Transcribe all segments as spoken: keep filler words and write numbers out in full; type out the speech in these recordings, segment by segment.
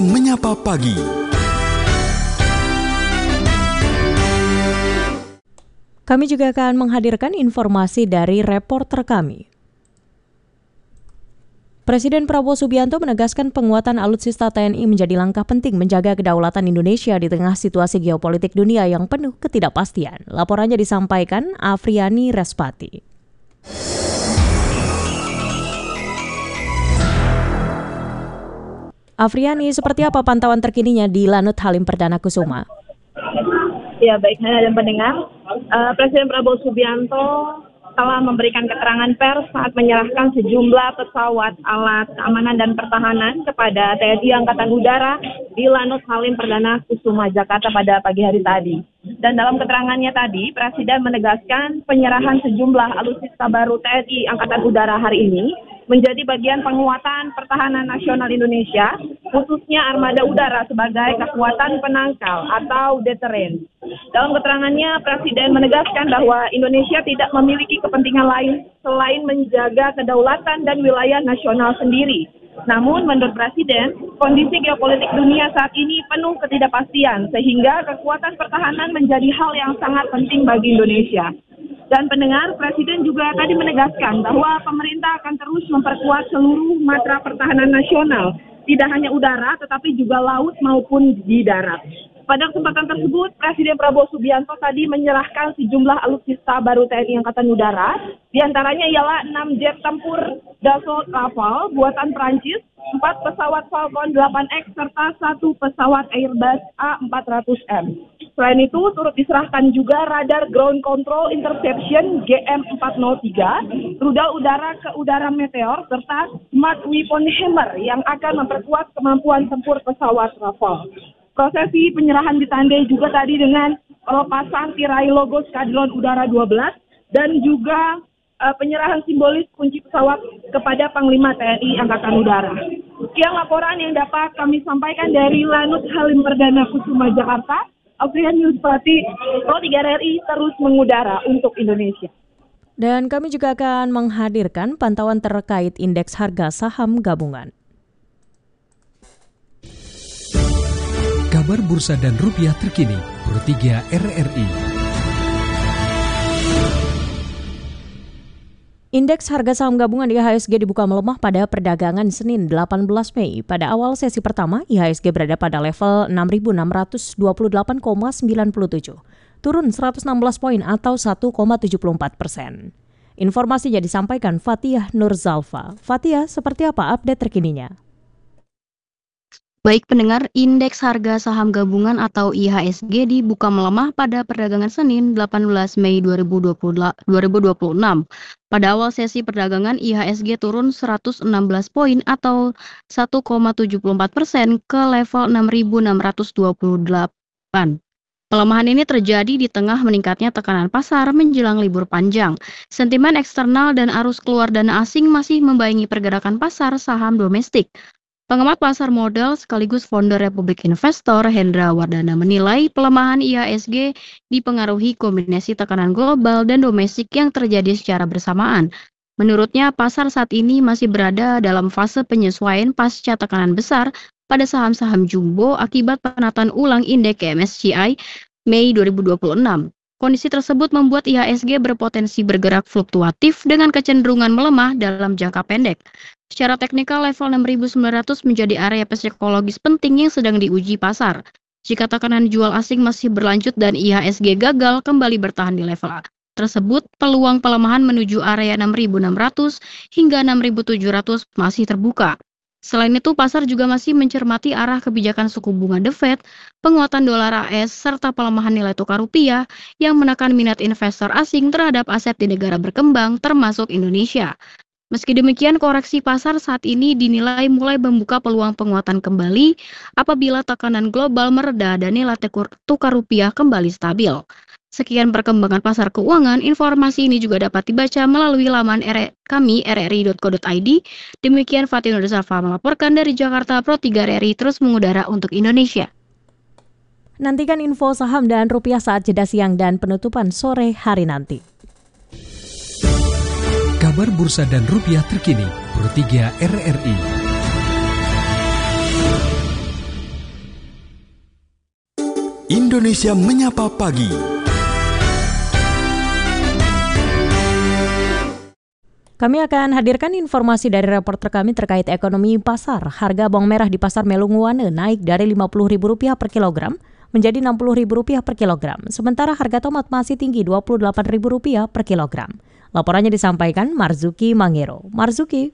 Menyapa Pagi. Kami juga akan menghadirkan informasi dari reporter kami. Presiden Prabowo Subianto menegaskan penguatan alutsista T N I menjadi langkah penting menjaga kedaulatan Indonesia di tengah situasi geopolitik dunia yang penuh ketidakpastian. Laporannya disampaikan Afriani Respati. Afriani, seperti apa pantauan terkininya di Lanut Halim Perdana Kusuma? Ya, baik, dan pendengar, uh, Presiden Prabowo Subianto telah memberikan keterangan pers saat menyerahkan sejumlah pesawat alat keamanan dan pertahanan kepada T N I Angkatan Udara di Lanut Halim Perdana Kusuma, Jakarta pada pagi hari tadi. Dan dalam keterangannya tadi, Presiden menegaskan penyerahan sejumlah alutsista baru T N I Angkatan Udara hari ini menjadi bagian penguatan pertahanan nasional Indonesia, khususnya armada udara sebagai kekuatan penangkal atau deterrent. Dalam keterangannya, Presiden menegaskan bahwa Indonesia tidak memiliki kepentingan lain selain menjaga kedaulatan dan wilayah nasional sendiri. Namun, menurut Presiden, kondisi geopolitik dunia saat ini penuh ketidakpastian, sehingga kekuatan pertahanan menjadi hal yang sangat penting bagi Indonesia. Dan pendengar, Presiden juga tadi menegaskan bahwa pemerintah akan terus memperkuat seluruh matra pertahanan nasional, tidak hanya udara, tetapi juga laut maupun di darat. Pada kesempatan tersebut, Presiden Prabowo Subianto tadi menyerahkan sejumlah alutsista baru T N I Angkatan Udara, diantaranya ialah enam jet tempur Dassault Rafale buatan Prancis, empat pesawat Falcon delapan X, serta satu pesawat Airbus A empat ratus M. Selain itu, turut diserahkan juga radar ground control interception G M empat nol tiga, rudal udara ke udara Meteor, serta smart weapon hammer yang akan memperkuat kemampuan tempur pesawat Rafale. Prosesi penyerahan ditandai juga tadi dengan pelepasan tirai logo Skadron Udara dua belas dan juga uh, penyerahan simbolis kunci pesawat kepada Panglima T N I Angkatan Udara. Sekian laporan yang dapat kami sampaikan dari Lanut Halim Perdana Kusuma, Jakarta. Afriani Respati, Pro tiga R I terus mengudara untuk Indonesia. Dan kami juga akan menghadirkan pantauan terkait indeks harga saham gabungan. Kabar bursa dan rupiah terkini, Pro tiga R R I. Indeks harga saham gabungan I H S G dibuka melemah pada perdagangan Senin delapan belas Mei. Pada awal sesi pertama, I H S G berada pada level enam ribu enam ratus dua puluh delapan koma sembilan tujuh, turun seratus enam belas poin atau satu koma tujuh empat persen. Informasinya disampaikan Fathiyah Nurzalfa. Fathiyah, seperti apa update terkininya? Baik pendengar, indeks harga saham gabungan atau I H S G dibuka melemah pada perdagangan Senin delapan belas Mei dua ribu dua puluh enam. Pada awal sesi perdagangan, I H S G turun seratus enam belas poin atau satu koma tujuh empat persen ke level enam ribu enam ratus dua puluh delapan. Pelemahan ini terjadi di tengah meningkatnya tekanan pasar menjelang libur panjang. Sentimen eksternal dan arus keluar dana asing masih membayangi pergerakan pasar saham domestik. Pengamat pasar modal sekaligus founder Republik Investor Hendra Wardana menilai pelemahan I H S G dipengaruhi kombinasi tekanan global dan domestik yang terjadi secara bersamaan. Menurutnya, pasar saat ini masih berada dalam fase penyesuaian pasca tekanan besar pada saham-saham jumbo akibat penataan ulang indeks M S C I Mei dua ribu dua puluh enam. Kondisi tersebut membuat I H S G berpotensi bergerak fluktuatif dengan kecenderungan melemah dalam jangka pendek. Secara teknikal, level enam ribu sembilan ratus menjadi area psikologis penting yang sedang diuji pasar. Jika tekanan jual asing masih berlanjut dan I H S G gagal kembali bertahan di level tersebut, peluang pelemahan menuju area enam ribu enam ratus hingga enam ribu tujuh ratus masih terbuka. Selain itu, pasar juga masih mencermati arah kebijakan suku bunga The Fed, penguatan dolar A S, serta pelemahan nilai tukar rupiah yang menekan minat investor asing terhadap aset di negara berkembang termasuk Indonesia. Meski demikian, koreksi pasar saat ini dinilai mulai membuka peluang penguatan kembali apabila tekanan global mereda dan nilai tukar rupiah kembali stabil. Sekian perkembangan pasar keuangan, informasi ini juga dapat dibaca melalui laman R- kami r r i dot co dot i d. Demikian Fathiyah Nurzalfa melaporkan dari Jakarta, Pro tiga R R I terus mengudara untuk Indonesia. Nantikan info saham dan rupiah saat jeda siang dan penutupan sore hari nanti. Kabar bursa dan rupiah terkini, Pro tiga R R I. Indonesia Menyapa Pagi. Kami akan hadirkan informasi dari reporter kami terkait ekonomi pasar. Harga bawang merah di Pasar Melungwane naik dari lima puluh ribu rupiah per kilogram menjadi enam puluh ribu rupiah per kilogram. Sementara harga tomat masih tinggi dua puluh delapan ribu rupiah per kilogram. Laporannya disampaikan Marzuki Mangero. Marzuki.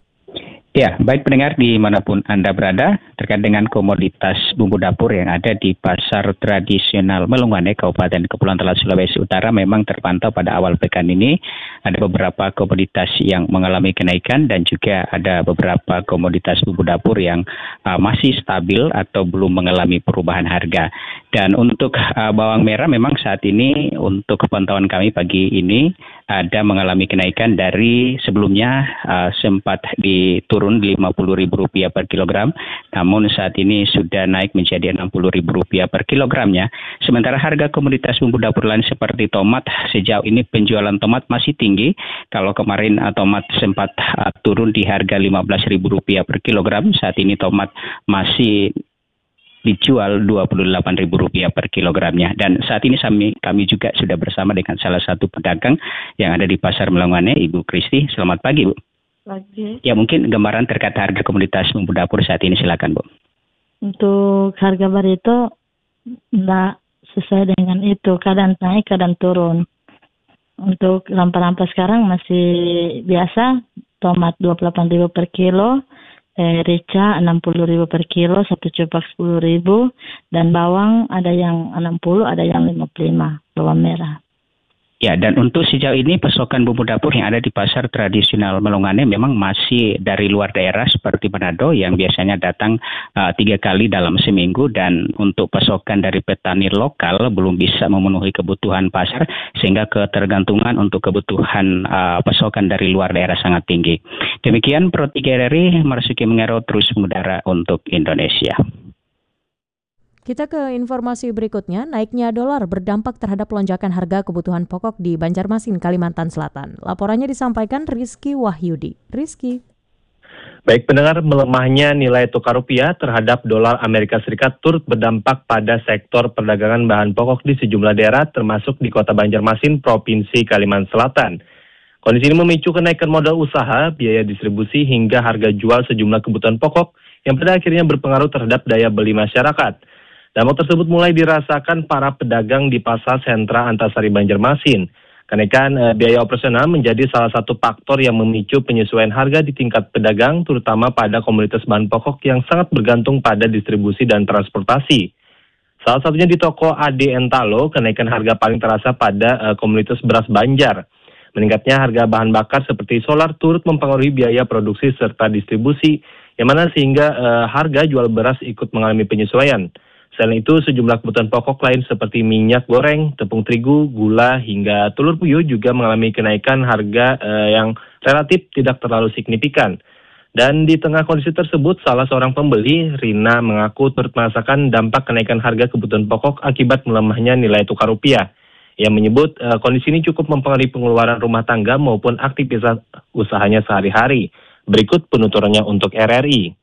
Ya, baik pendengar dimanapun Anda berada, terkait dengan komoditas bumbu dapur yang ada di Pasar Tradisional Melungwane, Kabupaten Kepulauan Talaut, Sulawesi Utara, memang terpantau pada awal pekan ini ada beberapa komoditas yang mengalami kenaikan dan juga ada beberapa komoditas bumbu dapur yang uh, masih stabil atau belum mengalami perubahan harga. Dan untuk uh, bawang merah memang saat ini untuk pantauan kami pagi ini ada mengalami kenaikan dari sebelumnya uh, sempat diturun lima puluh ribu rupiah per kilogram, namun saat ini sudah naik menjadi enam puluh ribu rupiah per kilogramnya. Sementara harga komoditas bumbu dapur lain seperti tomat, sejauh ini penjualan tomat masih tinggi. Kalau kemarin uh, tomat sempat uh, turun di harga lima belas ribu rupiah per kilogram, saat ini tomat masih dijual dua puluh delapan ribu rupiah per kilogramnya. Dan saat ini kami, kami juga sudah bersama dengan salah satu pedagang yang ada di Pasar Melungwane, Ibu Kristi. Selamat pagi, Bu. Pagi. Ya, mungkin gambaran terkait harga komoditas bumbu dapur saat ini, silakan, Bu. Untuk harga barito tidak sesuai dengan itu, kadang naik, kadang turun. Untuk rempah-rempah sekarang masih biasa, tomat dua puluh delapan ribu per kilo, Eh, rica enam puluh ribu per kilo, satu cepak sepuluh ribu, dan bawang ada yang enam puluh, ada yang lima puluh lima, bawang merah. Ya, dan untuk sejauh ini pasokan bumbu dapur yang ada di Pasar Tradisional Melungwane memang masih dari luar daerah seperti Manado yang biasanya datang uh, tiga kali dalam seminggu, dan untuk pasokan dari petani lokal belum bisa memenuhi kebutuhan pasar sehingga ketergantungan untuk kebutuhan uh, pasokan dari luar daerah sangat tinggi. Demikian Pro tiga R R I, Marzuki Mangero terus mengudara untuk Indonesia. Kita ke informasi berikutnya, naiknya dolar berdampak terhadap lonjakan harga kebutuhan pokok di Banjarmasin, Kalimantan Selatan. Laporannya disampaikan Rizky Wahyudi. Rizky. Baik pendengar, melemahnya nilai tukar rupiah terhadap dolar Amerika Serikat turut berdampak pada sektor perdagangan bahan pokok di sejumlah daerah termasuk di Kota Banjarmasin, Provinsi Kalimantan Selatan. Kondisi ini memicu kenaikan modal usaha, biaya distribusi hingga harga jual sejumlah kebutuhan pokok yang pada akhirnya berpengaruh terhadap daya beli masyarakat. Dampak tersebut mulai dirasakan para pedagang di Pasar Sentra Antasari Banjarmasin. Kenaikan e, biaya operasional menjadi salah satu faktor yang memicu penyesuaian harga di tingkat pedagang, terutama pada komoditas bahan pokok yang sangat bergantung pada distribusi dan transportasi. Salah satunya di toko A D Entalo, kenaikan harga paling terasa pada e, komoditas beras Banjar. Meningkatnya harga bahan bakar seperti solar turut mempengaruhi biaya produksi serta distribusi, yang mana sehingga e, harga jual beras ikut mengalami penyesuaian. Selain itu, sejumlah kebutuhan pokok lain seperti minyak goreng, tepung terigu, gula, hingga telur puyuh juga mengalami kenaikan harga eh, yang relatif tidak terlalu signifikan. Dan di tengah kondisi tersebut, salah seorang pembeli, Rina, mengaku turut merasakan dampak kenaikan harga kebutuhan pokok akibat melemahnya nilai tukar rupiah. Ia menyebut eh, kondisi ini cukup mempengaruhi pengeluaran rumah tangga maupun aktivitas usahanya sehari-hari. Berikut penuturannya untuk R R I.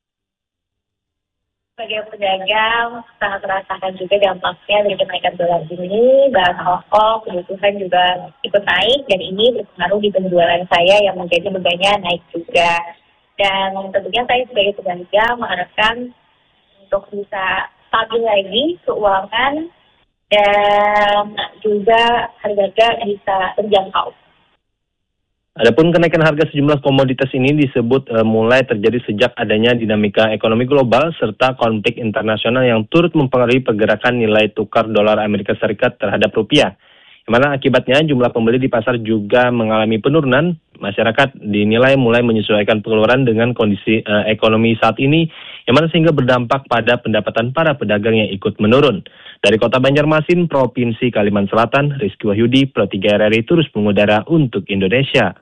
Sebagai pedagang sangat merasakan juga dampaknya dari kenaikan dolar ini, bahan pokok, kebutuhan juga ikut naik, dan ini berpengaruh di penjualan saya yang menjadi bebannya naik juga. Dan tentunya saya sebagai pedagang mengharapkan untuk bisa stabil lagi keuangan dan juga harga-harga bisa terjangkau. Adapun kenaikan harga sejumlah komoditas ini disebut e, mulai terjadi sejak adanya dinamika ekonomi global serta konflik internasional yang turut mempengaruhi pergerakan nilai tukar dolar Amerika Serikat terhadap rupiah. Yang mana akibatnya jumlah pembeli di pasar juga mengalami penurunan. Masyarakat dinilai mulai menyesuaikan pengeluaran dengan kondisi e, ekonomi saat ini, yang mana sehingga berdampak pada pendapatan para pedagang yang ikut menurun. Dari Kota Banjarmasin, Provinsi Kalimantan Selatan, Rizky Wahyudi, Pro tiga R R I terus mengudara untuk Indonesia.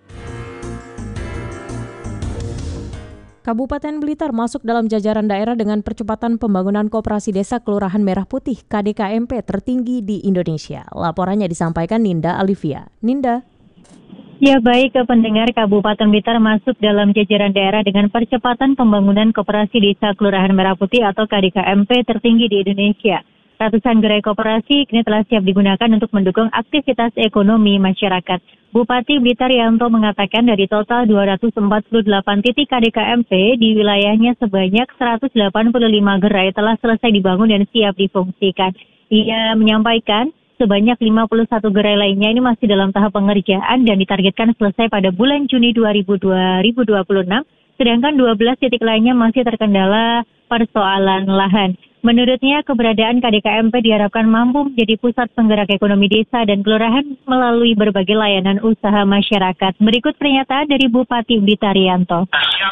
Kabupaten Blitar masuk dalam jajaran daerah dengan percepatan pembangunan koperasi desa Kelurahan Merah Putih K D K M P tertinggi di Indonesia. Laporannya disampaikan Ninda Alivia. Ninda. Ya baik, ke pendengar, Kabupaten Blitar masuk dalam jajaran daerah dengan percepatan pembangunan koperasi desa Kelurahan Merah Putih atau K D K M P tertinggi di Indonesia. Ratusan gerai koperasi kini telah siap digunakan untuk mendukung aktivitas ekonomi masyarakat. Bupati Blitar Yanto mengatakan dari total dua ratus empat puluh delapan titik K D K M P di wilayahnya sebanyak seratus delapan puluh lima gerai telah selesai dibangun dan siap difungsikan. Ia menyampaikan sebanyak lima puluh satu gerai lainnya ini masih dalam tahap pengerjaan dan ditargetkan selesai pada bulan Juni dua ribu dua puluh enam, sedangkan dua belas titik lainnya masih terkendala persoalan lahan. Menurutnya, keberadaan K D K M P diharapkan mampu menjadi pusat penggerak ekonomi desa dan kelurahan melalui berbagai layanan usaha masyarakat. Berikut pernyataan dari Bupati Blitar Yanto.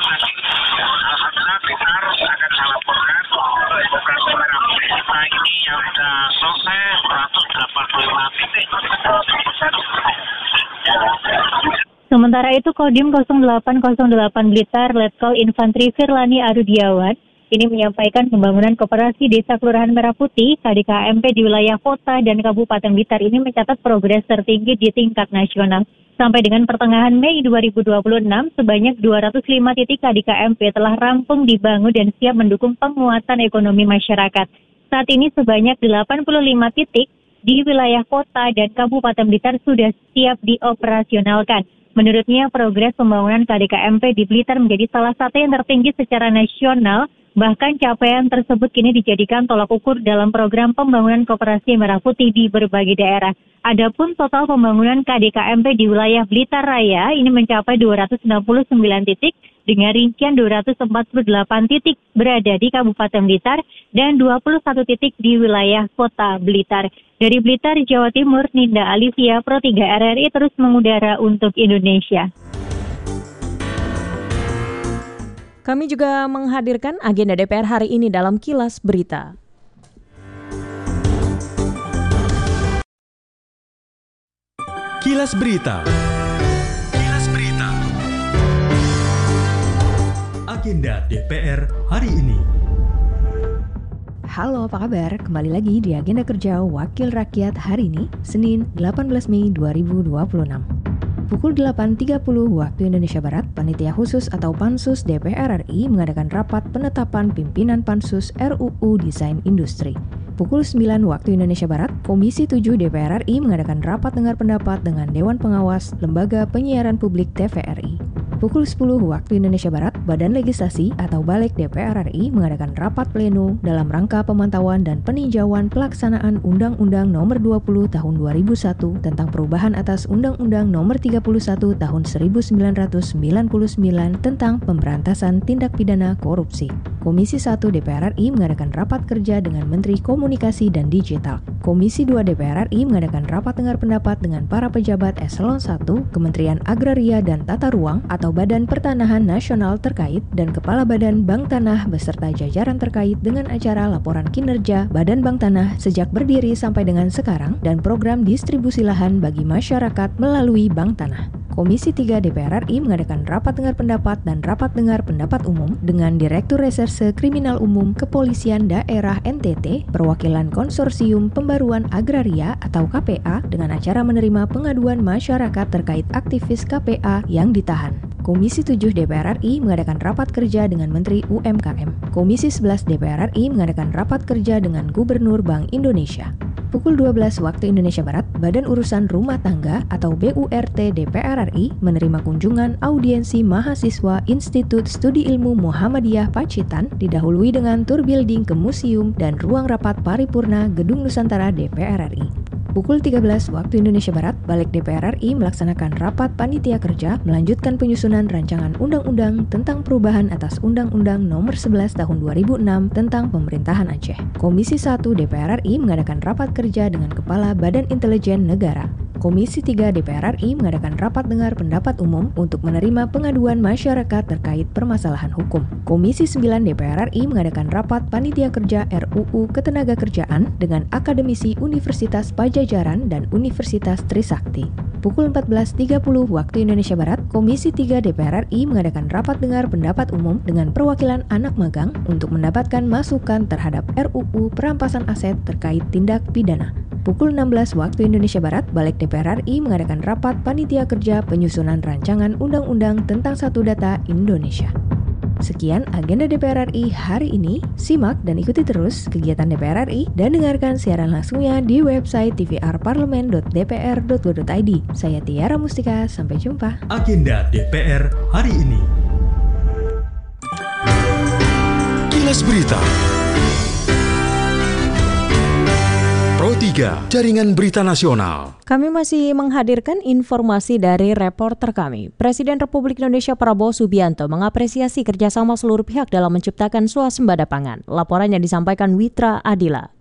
Sementara itu, Kodim nol delapan nol delapan Blitar, Letkol Infantri Firlani Arudiawan, ini menyampaikan pembangunan koperasi Desa Kelurahan Merah Putih, K D K M P di wilayah kota dan Kabupaten Blitar ini mencatat progres tertinggi di tingkat nasional. Sampai dengan pertengahan Mei dua ribu dua puluh enam, sebanyak dua ratus lima titik K D K M P telah rampung dibangun dan siap mendukung penguatan ekonomi masyarakat. Saat ini sebanyak delapan puluh lima titik di wilayah kota dan Kabupaten Blitar sudah siap dioperasionalkan. Menurutnya, progres pembangunan K D K M P di Blitar menjadi salah satu yang tertinggi secara nasional. Bahkan capaian tersebut kini dijadikan tolak ukur dalam program pembangunan koperasi Merah Putih di berbagai daerah. Adapun total pembangunan K D K M P di wilayah Blitar Raya ini mencapai dua ratus enam puluh sembilan titik dengan rincian dua ratus empat puluh delapan titik berada di Kabupaten Blitar dan dua puluh satu titik di wilayah Kota Blitar. Dari Blitar, Jawa Timur, Ninda Alivia, Pro tiga R R I terus mengudara untuk Indonesia. Kami juga menghadirkan agenda D P R hari ini dalam Kilas Berita. Kilas Berita. Kilas Berita. Agenda D P R hari ini. Halo, apa kabar? Kembali lagi di Agenda Kerja Wakil Rakyat hari ini, Senin delapan belas Mei dua ribu dua puluh enam. Pukul delapan tiga puluh waktu Indonesia Barat, Panitia Khusus atau Pansus D P R R I mengadakan rapat penetapan pimpinan Pansus R U U Desain Industri. Pukul sembilan waktu Indonesia Barat, Komisi tujuh D P R R I mengadakan rapat dengar pendapat dengan Dewan Pengawas Lembaga Penyiaran Publik T V R I. Pukul sepuluh waktu Indonesia Barat, Badan Legislasi atau Balik D P R R I mengadakan rapat pleno dalam rangka pemantauan dan peninjauan pelaksanaan Undang-Undang Nomor dua puluh Tahun dua ribu satu tentang perubahan atas Undang-Undang Nomor tiga puluh satu Tahun seribu sembilan ratus sembilan puluh sembilan tentang pemberantasan tindak pidana korupsi. Komisi satu D P R R I mengadakan rapat kerja dengan Menteri Komunikasi dan Digital. Komisi dua D P R R I mengadakan rapat dengar pendapat dengan para pejabat Eselon satu, Kementerian Agraria dan Tata Ruang atau Badan Pertanahan Nasional terkait dan Kepala Badan Bank Tanah beserta jajaran terkait dengan acara laporan kinerja Badan Bank Tanah sejak berdiri sampai dengan sekarang dan program distribusi lahan bagi masyarakat melalui Bank Tanah. Komisi tiga D P R R I mengadakan rapat dengar pendapat dan rapat dengar pendapat umum dengan Direktur Reserse Kriminal Umum Kepolisian Daerah N T T, Perwakilan Konsorsium Pembaruan Agraria atau K P A dengan acara menerima pengaduan masyarakat terkait aktivis K P A yang ditahan. Komisi tujuh D P R R I mengadakan rapat kerja dengan Menteri U M K M. Komisi sebelas D P R R I mengadakan rapat kerja dengan Gubernur Bank Indonesia. Pukul dua belas waktu Indonesia Barat, Badan Urusan Rumah Tangga atau B U R T D P R R I menerima kunjungan audiensi mahasiswa Institut Studi Ilmu Muhammadiyah Pacitan didahului dengan tur building ke museum dan ruang rapat paripurna Gedung Nusantara D P R R I. Pukul tiga belas waktu Indonesia Barat, Balik D P R R I melaksanakan rapat panitia kerja melanjutkan penyusunan rancangan undang-undang tentang perubahan atas Undang-Undang Nomor sebelas Tahun dua ribu enam tentang Pemerintahan Aceh. Komisi satu D P R R I mengadakan rapat kerja dengan Kepala Badan Intelijen Negara. Komisi tiga D P R R I mengadakan rapat dengar pendapat umum untuk menerima pengaduan masyarakat terkait permasalahan hukum. Komisi sembilan D P R R I mengadakan rapat panitia kerja R U U Ketenagakerjaan dengan akademisi Universitas Pajajaran dan Universitas Trisakti. Pukul empat belas tiga puluh waktu Indonesia Barat, Komisi tiga D P R R I mengadakan rapat dengar pendapat umum dengan perwakilan anak magang untuk mendapatkan masukan terhadap R U U Perampasan Aset terkait tindak pidana. Pukul enam belas waktu Indonesia Barat, Balik D P R R I mengadakan rapat panitia kerja penyusunan rancangan undang-undang tentang satu data Indonesia. Sekian agenda D P R R I hari ini. Simak dan ikuti terus kegiatan D P R R I dan dengarkan siaran langsungnya di website t v r parlemen dot d p r dot go dot i d. Saya Tiara Mustika, sampai jumpa. Agenda D P R hari ini. Kilas Berita. Pro tiga, Jaringan Berita Nasional. Kami masih menghadirkan informasi dari reporter kami. Presiden Republik Indonesia Prabowo Subianto mengapresiasi kerjasama seluruh pihak dalam menciptakan swasembada pangan. Laporannya disampaikan Witra Adila.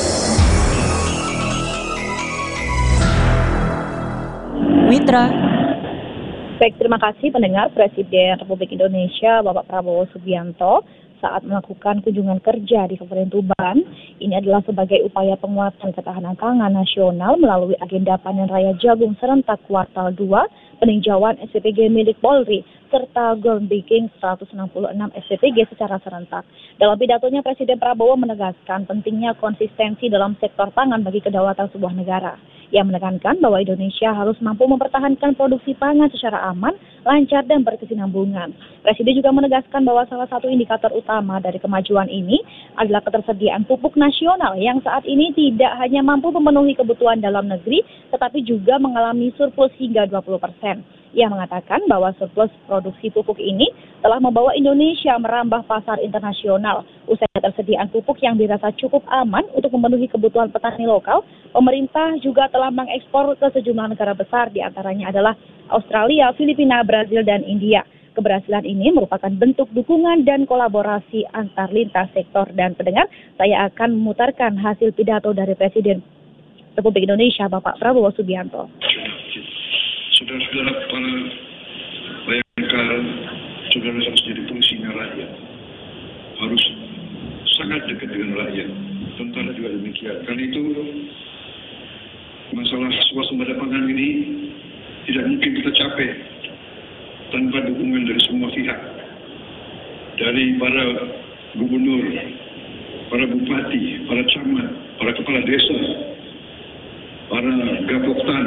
Witra. Baik, terima kasih pendengar. Presiden Republik Indonesia Bapak Prabowo Subianto saat melakukan kunjungan kerja di Kabupaten Tuban. Ini adalah sebagai upaya penguatan ketahanan pangan nasional melalui agenda panen raya jagung serentak kuartal dua, peninjauan S P P G milik Polri, serta groundbreaking seratus enam puluh enam S P P G secara serentak. Dalam pidatonya, Presiden Prabowo menegaskan pentingnya konsistensi dalam sektor pangan bagi kedaulatan sebuah negara. Ia menekankan bahwa Indonesia harus mampu mempertahankan produksi pangan secara aman, lancar, dan berkesinambungan. Presiden juga menegaskan bahwa salah satu indikator utama dari kemajuan ini adalah ketersediaan pupuk nasional yang saat ini tidak hanya mampu memenuhi kebutuhan dalam negeri, tetapi juga mengalami surplus hingga dua puluh persen. Ia mengatakan bahwa surplus produksi pupuk ini telah membawa Indonesia merambah pasar internasional. Usai ketersediaan pupuk yang dirasa cukup aman untuk memenuhi kebutuhan petani lokal, pemerintah juga telah mengekspor ke sejumlah negara besar, diantaranya adalah Australia, Filipina, Brazil, dan India. Keberhasilan ini merupakan bentuk dukungan dan kolaborasi antar lintas sektor. Dan pendengar, saya akan memutarkan hasil pidato dari Presiden Republik Indonesia Bapak Prabowo Subianto. Saudara-saudara para bayangkara, saudara harus jadi polisinya rakyat, harus sangat dekat dengan rakyat. Tentara juga demikian. Karena itu masalah swasembada pangan ini tidak mungkin kita capai tanpa dukungan dari semua pihak, dari para gubernur, para bupati, para camat, para kepala desa, para gapoktan,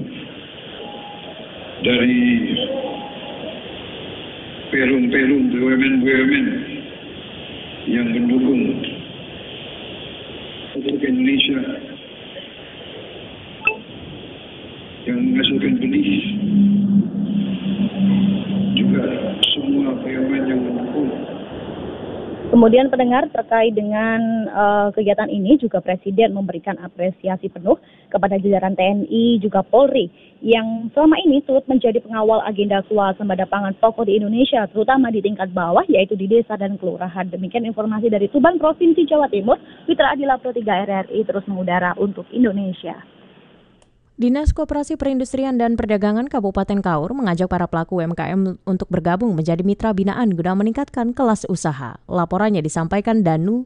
dari perum-perum B U M N B U M N yang mendukung untuk Indonesia yang menghasilkan benih, juga semua B U M N yang mendukung. Kemudian pendengar, terkait dengan uh, kegiatan ini juga Presiden memberikan apresiasi penuh kepada jajaran T N I juga Polri yang selama ini turut menjadi pengawal agenda swasembada pangan pokok di Indonesia, terutama di tingkat bawah yaitu di desa dan kelurahan. Demikian informasi dari Tuban, Provinsi Jawa Timur. Witra Adila, Pro tiga R R I terus mengudara untuk Indonesia. Dinas Koperasi Perindustrian dan Perdagangan Kabupaten Kaur mengajak para pelaku U M K M untuk bergabung menjadi mitra binaan guna meningkatkan kelas usaha. Laporannya disampaikan Danu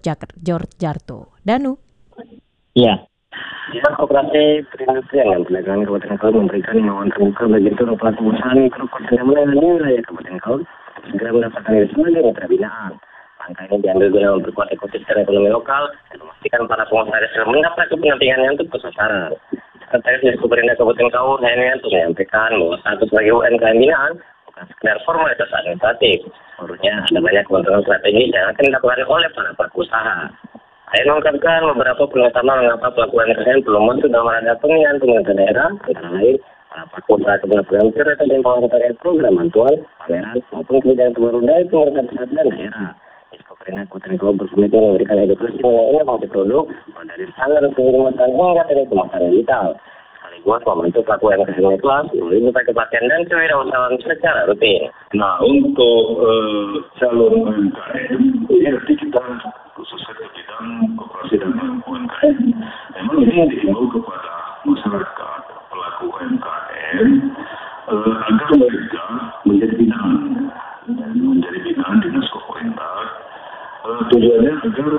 Jogjarto. Danu. Iya. Dinas Koperasi Perindustrian dan Perdagangan Kabupaten Kaur memberikan imbauan terbuka bagi seluruh pelaku usaha mikro kecil dan menengah di wilayah Kabupaten Kaur untuk segera mendaftarkan diri sebagai mitra binaan. Langkah ini diambil guna memperkuat ekosistem ekonomi lokal dan memastikan para pengusaha desa mendapat kepentingannya untuk kesasaran. Sekretaris Dinas Koperasi Kabupaten Kaur hanya untuk menyampaikan bahwa status sebagai U M K M binaan bukan sekedar formalitas administratif. Seluruhnya ada banyak keuntungan strategis yang akan dilakukan oleh para pelaku usaha. Saya mengungkapkan beberapa pertama mengapa pelaku U M K M belum masuk dalam radar pemilihan pemerintah daerah, antara lain para pelaku usaha kemudian program kereta dan pengelolaan terkait program bantuan, pameran maupun kebijakan terbaru dari pemerintah pusat dan daerah. Pemerintah Kabupaten Kaur berkomitmen memberikan edukasi mengenai inovasi produk dari standar pengiriman hingga dari pemasaran digital. Sekaligus membantu pelaku U M K M kelas melalui upaya kepelatihan dan kewirausahaan secara rutin. Nah, untuk uh, calon U M K M, ya kita khususnya di bidang koperasi dan U M K M. Memang ini dihimbau kepada masyarakat pelaku U M K M uh, agar mereka menjadi binaan, menjadi binaan dinas koperasi. Uh, tujuannya agar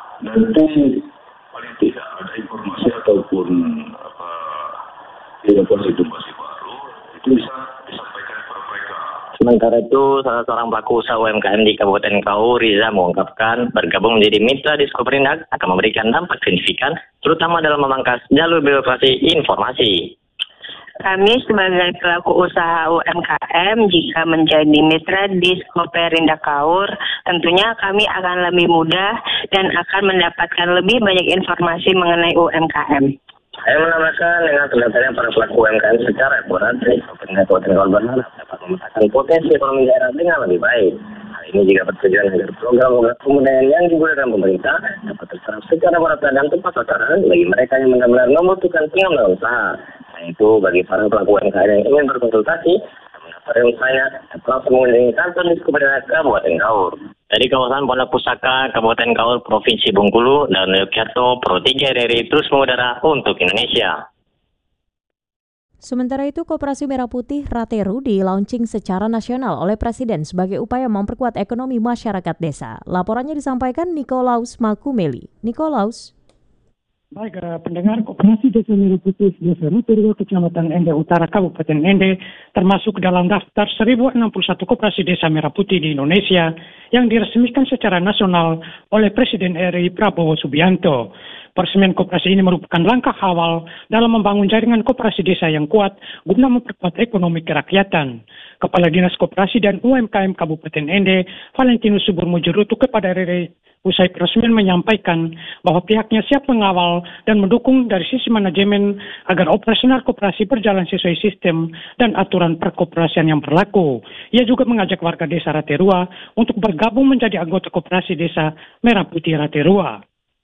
nanti paling tidak ada informasi ataupun apa inovasi-inovasi baru itu bisa disampaikan kepada mereka. Sementara itu, salah seorang pelaku usaha U M K M di Kabupaten Kaur, Riza, mengungkapkan bergabung menjadi mitra di Diskoperindak akan memberikan dampak signifikan, terutama dalam memangkas jalur birokrasi informasi. Kami sebagai pelaku usaha U M K M jika menjadi mitra di Koperinda Kaur, tentunya kami akan lebih mudah dan akan mendapatkan lebih banyak informasi mengenai U M K M. Saya menambahkan dengan terdaftarnya para pelaku U M K M secara akurat, Koperinda Kabupaten Kaur berharap dapat memetakan potensi ekonomi daerah dengan lebih baik. Hal ini juga bertujuan agar program pemberdayaan yang digunakan pemerintah dapat terserap secara merata dan tepat sasaran bagi mereka yang benar-benar membutuhkan pengembangan usaha. Itu bagi para pelaku U M K M yang ingin berkonsultasi, mendaftar usahanya dapat langsung mengunjungi kantor di Koperinda Kabupaten Kaur. Dari kawasan Pondok Pusaka, Kabupaten Kaur, Provinsi Bengkulu, dan Yogyakarta, Pro tiga R R I terus mengudara untuk Indonesia. Sementara itu, Koperasi Merah Putih Rateru di-launching secara nasional oleh Presiden sebagai upaya memperkuat ekonomi masyarakat desa. Laporannya disampaikan Nikolaus Makumeli. Nikolaus. Baik, uh, pendengar, Koperasi Desa Merah Putih Desa Rateru, Kecamatan Ende Utara, Kabupaten Ende, termasuk dalam daftar seribu enam puluh satu Koperasi Desa Merah Putih di Indonesia yang diresmikan secara nasional oleh Presiden R I Prabowo Subianto. Peresmian koperasi ini merupakan langkah awal dalam membangun jaringan koperasi desa yang kuat guna memperkuat ekonomi kerakyatan. Kepala Dinas Koperasi dan U M K M Kabupaten Ende, Valentinus Subur Mujurutu kepada R R I usai peresmian menyampaikan bahwa pihaknya siap mengawal dan mendukung dari sisi manajemen agar operasional koperasi berjalan sesuai sistem dan aturan perkoperasian yang berlaku. Ia juga mengajak warga desa Raterua untuk bergabung menjadi anggota koperasi desa Merah Putih Raterua.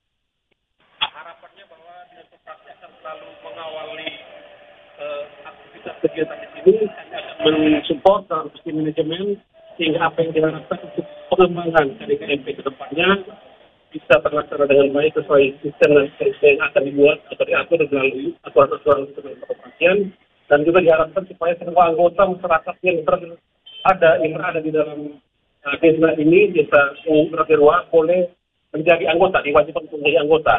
Kegiatan di sini akan mensupport dalam sisi manajemen sehingga apa yang diharapkan untuk pengembangan dari K M P ke depannya bisa terlaksana dengan baik sesuai sistem dan sistem yang akan dibuat atau diatur melalui aturan-aturan pengoperasian, dan juga diharapkan supaya semua anggota masyarakat yang berada yang berada di dalam uh, desa ini, desa Raterua, boleh menjadi anggota, diwajibkan untuk menjadi anggota.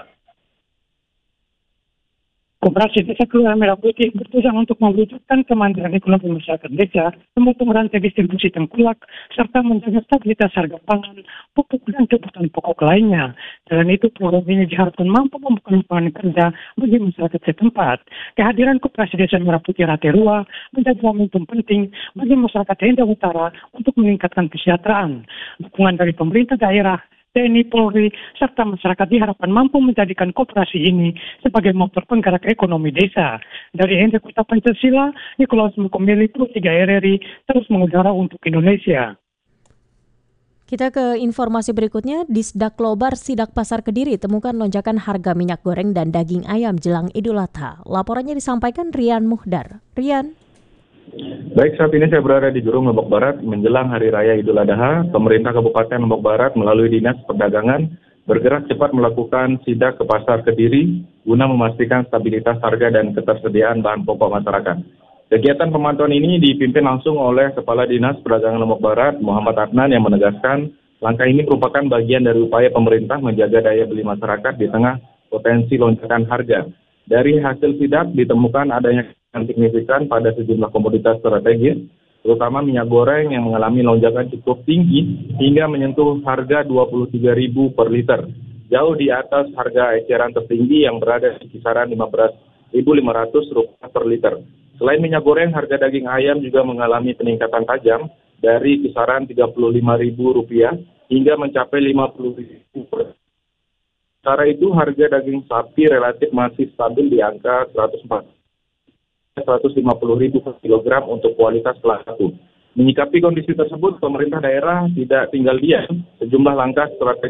Koperasi Desa Kelurahan Merah Putih bertujuan untuk mewujudkan kemandirian ekonomi masyarakat desa, memutus rantai distribusi tengkulak, serta menjaga stabilitas harga pangan, pupuk, dan kebutuhan pokok lainnya. Selain itu, program ini diharapkan mampu membuka lapangan kerja bagi masyarakat setempat. Kehadiran Koperasi Desa Merah Putih Raterua menjadi momentum penting bagi masyarakat Ende Utara untuk meningkatkan kesejahteraan. Dukungan dari pemerintah daerah, T N I, Polri, serta masyarakat diharapkan mampu menjadikan koperasi ini sebagai motor penggerak ekonomi desa. Dari Ende Kota Pancasila, Nikolaus Makumeli, Pro tiga R R I, terus mengudara untuk Indonesia. Kita ke informasi berikutnya. Disdaklobar Sidak Pasar Kediri temukan lonjakan harga minyak goreng dan daging ayam jelang Idul Adha. Laporannya disampaikan Rian Muhdar. Rian. Baik, saat ini saya berada di Jurung, Lombok Barat. Menjelang Hari Raya Idul Adha, pemerintah Kabupaten Lombok Barat melalui Dinas Perdagangan bergerak cepat melakukan sidak ke Pasar Kediri guna memastikan stabilitas harga dan ketersediaan bahan pokok masyarakat. Kegiatan pemantauan ini dipimpin langsung oleh Kepala Dinas Perdagangan Lombok Barat, Muhammad Adnan, yang menegaskan langkah ini merupakan bagian dari upaya pemerintah menjaga daya beli masyarakat di tengah potensi lonjakan harga. Dari hasil sidak ditemukan adanya yang signifikan pada sejumlah komoditas strategis, terutama minyak goreng yang mengalami lonjakan cukup tinggi hingga menyentuh harga dua puluh tiga ribu per liter, jauh di atas harga eceran tertinggi yang berada di kisaran lima belas ribu lima ratus rupiah per liter. Selain minyak goreng, harga daging ayam juga mengalami peningkatan tajam dari kisaran tiga puluh lima ribu rupiah hingga mencapai lima puluh ribu per liter. Sementara itu, harga daging sapi relatif masih stabil di angka seratus empat seratus lima puluh ribu per kilogram untuk kualitas kelas satu. Menyikapi kondisi tersebut, pemerintah daerah tidak tinggal diam. Sejumlah langkah strategi